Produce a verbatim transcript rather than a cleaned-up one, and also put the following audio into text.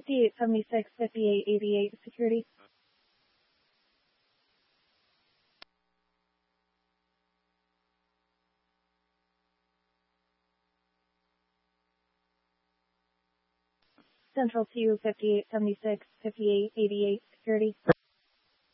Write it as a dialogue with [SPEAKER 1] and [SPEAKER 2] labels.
[SPEAKER 1] fifty-eight seventy-six, fifty-eight eighty-eight, security. Central two, fifty-eight seventy-six, fifty-eight eighty-eight, security.